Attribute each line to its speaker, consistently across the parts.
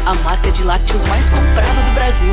Speaker 1: a marca de lácteos mais comprada do Brasil.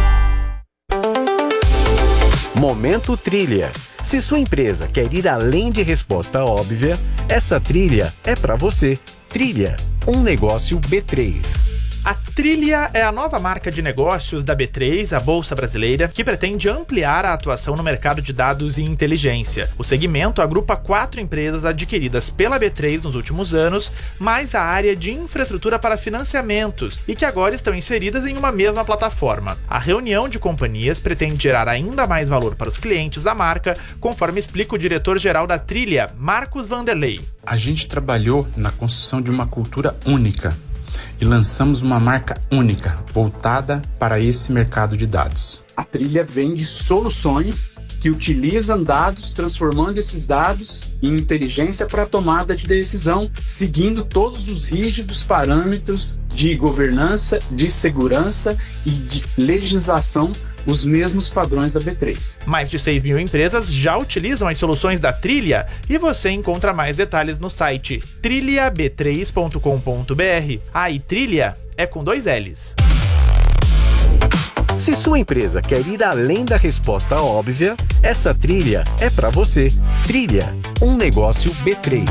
Speaker 2: Momento Trilha. Se sua empresa quer ir além de resposta óbvia, essa trilha é para você. Trilha, um negócio B3.
Speaker 3: A Trilha é a nova marca de negócios da B3, a Bolsa Brasileira, que pretende ampliar a atuação no mercado de dados e inteligência. O segmento agrupa 4 empresas adquiridas pela B3 nos últimos anos, mais a área de infraestrutura para financiamentos, e que agora estão inseridas em uma mesma plataforma. A reunião de companhias pretende gerar ainda mais valor para os clientes da marca, conforme explica o diretor-geral da Trilha, Marcos Vanderlei.
Speaker 4: A gente trabalhou na construção de uma cultura única e lançamos uma marca única, voltada para esse mercado de dados.
Speaker 5: A Trilha vende soluções que utilizam dados, transformando esses dados em inteligência para a tomada de decisão, seguindo todos os rígidos parâmetros de governança, de segurança e de legislação, os mesmos padrões da B3.
Speaker 3: Mais de 6 mil empresas já utilizam as soluções da Trilha e você encontra mais detalhes no site trilhab3.com.br. E Trilha é com 2 L's.
Speaker 2: Se sua empresa quer ir além da resposta óbvia, essa trilha é para você. Trilha, um negócio B3.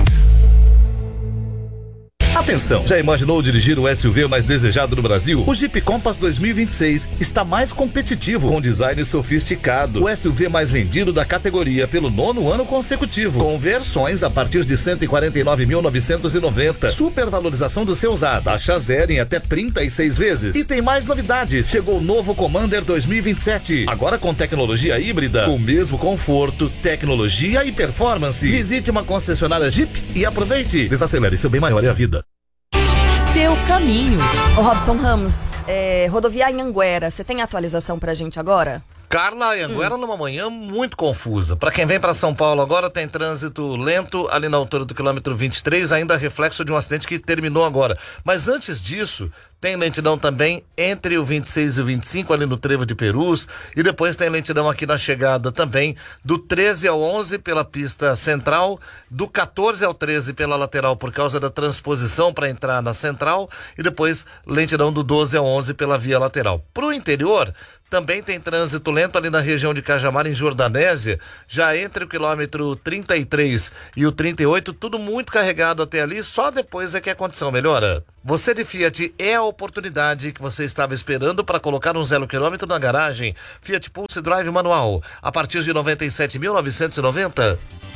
Speaker 6: Atenção! Já imaginou dirigir o SUV mais desejado do Brasil? O Jeep Compass 2026 está mais competitivo, com design sofisticado. O SUV mais vendido da categoria pelo 9º ano consecutivo, com versões a partir de R$ 149.990. Supervalorização do seu usado, taxa zero em até 36 vezes. E tem mais novidades. Chegou o novo Commander 2027, agora com tecnologia híbrida, com o mesmo conforto, tecnologia e performance. Visite uma concessionária Jeep e aproveite. Desacelere, seu bem maior é a vida.
Speaker 7: Seu caminho. Ô Robson Ramos, rodovia Anhanguera, você tem atualização pra gente agora?
Speaker 8: Carla, Anhanguera numa manhã muito confusa. Para quem vem para São Paulo agora, tem trânsito lento ali na altura do quilômetro 23, ainda reflexo de um acidente que terminou agora. Mas antes disso, tem lentidão também entre o 26 e o 25, ali no Trevo de Perus, e depois tem lentidão aqui na chegada também do 13 ao 11 pela pista central, do 14 ao 13 pela lateral por causa da transposição para entrar na central, e depois lentidão do 12 ao 11 pela via lateral. Pro interior, também tem trânsito lento ali na região de Cajamar, em Jordanésia, já entre o quilômetro 33 e o 38, tudo muito carregado até ali, só depois é que a condição melhora. Você de Fiat, é a oportunidade que você estava esperando para colocar um 0 km na garagem. Fiat Pulse Drive manual, a partir de R$ 97.990.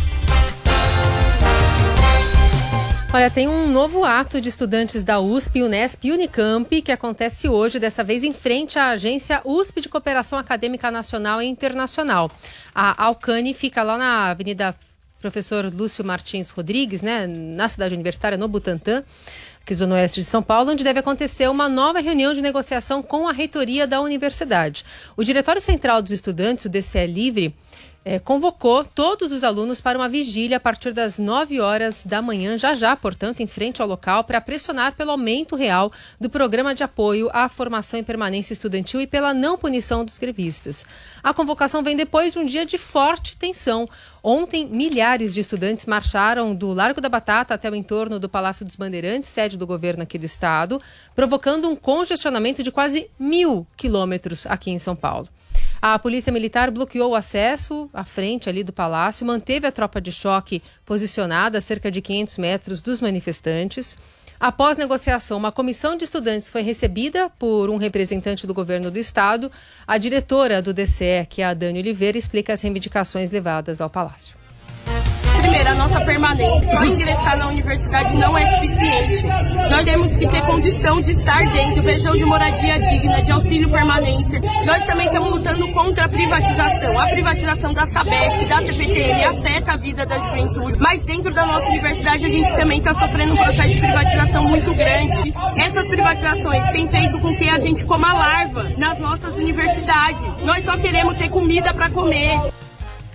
Speaker 9: Olha, tem um novo ato de estudantes da USP, Unesp e Unicamp que acontece hoje, dessa vez em frente à agência USP de Cooperação Acadêmica Nacional e Internacional. A Alcane fica lá na Avenida Professor Lúcio Martins Rodrigues, né, na cidade universitária, no Butantã, aqui zona oeste de São Paulo, onde deve acontecer uma nova reunião de negociação com a reitoria da universidade. O Diretório Central dos Estudantes, o DCE Livre, convocou todos os alunos para uma vigília a partir das 9 horas da manhã, já, portanto, em frente ao local, para pressionar pelo aumento real do programa de apoio à formação e permanência estudantil e pela não punição dos grevistas. A convocação vem depois de um dia de forte tensão. Ontem, milhares de estudantes marcharam do Largo da Batata até o entorno do Palácio dos Bandeirantes, sede do governo aqui do estado, provocando um congestionamento de quase 1.000 quilômetros aqui em São Paulo. A Polícia Militar bloqueou o acesso à frente ali do palácio, manteve a tropa de choque posicionada a cerca de 500 metros dos manifestantes. Após negociação, uma comissão de estudantes foi recebida por um representante do governo do estado. A diretora do DCE, que é a Dani Oliveira, explica as reivindicações levadas ao palácio.
Speaker 10: Primeiro, a nossa permanência para ingressar na universidade não é suficiente. Nós temos que ter condição de estar dentro, pensão de moradia digna, de auxílio permanência. Nós também estamos lutando contra a privatização. A privatização da Sabesp, da CPTM, afeta a vida da juventude. Mas dentro da nossa universidade a gente também está sofrendo um processo de privatização muito grande. Essas privatizações têm feito com que a gente coma larva nas nossas universidades. Nós só queremos ter comida para comer.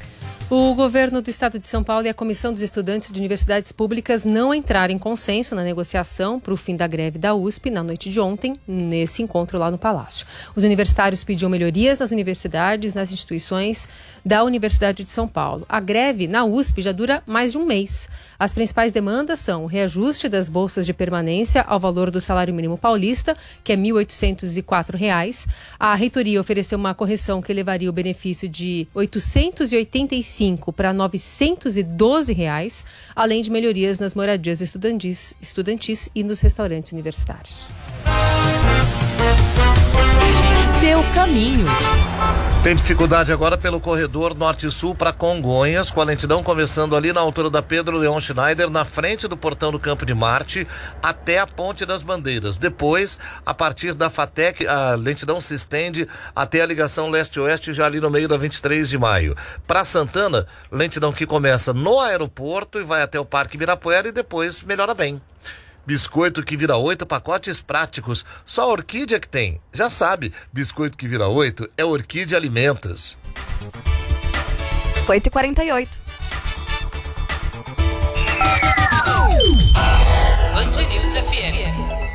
Speaker 9: O governo do estado de São Paulo e a Comissão dos Estudantes de Universidades Públicas não entraram em consenso na negociação para o fim da greve da USP na noite de ontem, nesse encontro lá no Palácio. Os universitários pediam melhorias nas universidades, nas instituições da Universidade de São Paulo. A greve na USP já dura mais de um mês. As principais demandas são o reajuste das bolsas de permanência ao valor do salário mínimo paulista, que é R$ 1.804. A reitoria ofereceu uma correção que elevaria o benefício de R$ 885 para R$ 912, além de melhorias nas moradias estudantis e nos restaurantes universitários.
Speaker 1: Seu caminho.
Speaker 8: Tem dificuldade agora pelo corredor norte-sul para Congonhas, com a lentidão começando ali na altura da Pedro Leon Schneider, na frente do portão do Campo de Marte, até a Ponte das Bandeiras. Depois, a partir da FATEC, a lentidão se estende até a ligação leste-oeste, já ali no meio da 23 de maio. Para Santana, lentidão que começa no aeroporto e vai até o Parque Ibirapuera e depois melhora bem. Biscoito que vira 8, pacotes práticos. Só a Orquídea que tem. Já sabe, biscoito que vira 8 é Orquídea Alimentos.
Speaker 7: 8h48.
Speaker 1: Band News FM.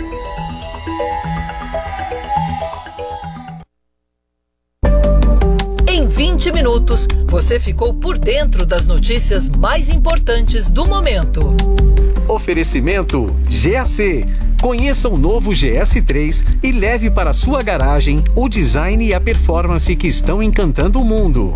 Speaker 1: Em 20 minutos, você ficou por dentro das notícias mais importantes do momento.
Speaker 2: Oferecimento GAC. Conheça o novo GS3 e leve para sua garagem o design e a performance que estão encantando o mundo.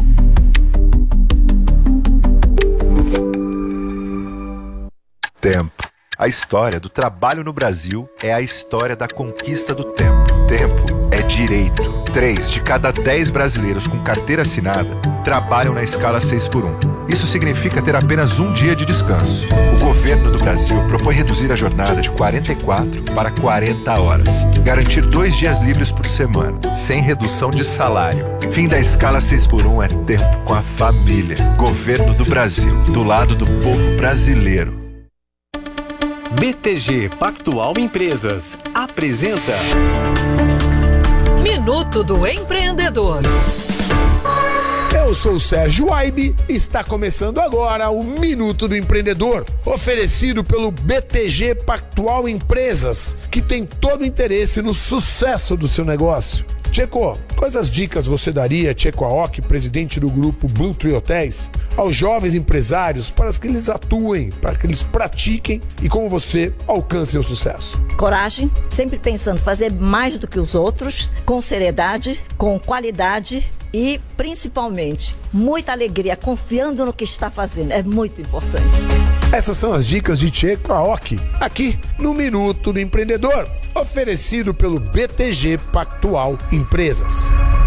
Speaker 11: Tempo. A história do trabalho no Brasil é a história da conquista do tempo. Tempo é direito. 3 de cada 10 brasileiros com carteira assinada trabalham na escala 6x1. Isso significa ter apenas um dia de descanso. O governo do Brasil propõe reduzir a jornada de 44 para 40 horas. Garantir 2 dias livres por semana, sem redução de salário. Fim da escala 6x1 é tempo com a família. Governo do Brasil, do lado do povo brasileiro.
Speaker 2: BTG Pactual Empresas apresenta
Speaker 1: Minuto do Empreendedor.
Speaker 12: Eu sou o Sérgio Aibe e está começando agora o Minuto do Empreendedor, oferecido pelo BTG Pactual Empresas, que tem todo o interesse no sucesso do seu negócio. Tcheco, quais dicas você daria, Tcheco Aoki, presidente do grupo Blue Tree Hotéis, aos jovens empresários para que eles atuem, para que eles pratiquem e, como você, alcancem o sucesso?
Speaker 13: Coragem, sempre pensando fazer mais do que os outros, com seriedade, com qualidade e, principalmente, muita alegria, confiando no que está fazendo. É muito importante.
Speaker 12: Essas são as dicas de Tcheco Aoki, aqui no Minuto do Empreendedor, oferecido pelo BTG Pactual Empresas.